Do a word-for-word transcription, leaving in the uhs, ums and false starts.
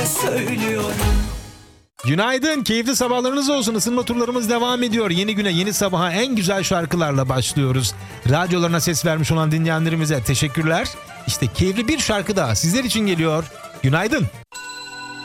söylüyorum. Günaydın, keyifli sabahlarınız olsun. Isınma turlarımız devam ediyor. Yeni güne, yeni sabaha en güzel şarkılarla başlıyoruz. Radyolarına ses vermiş olan dinleyenlerimize teşekkürler. İşte keyifli bir şarkı daha sizler için geliyor. Günaydın.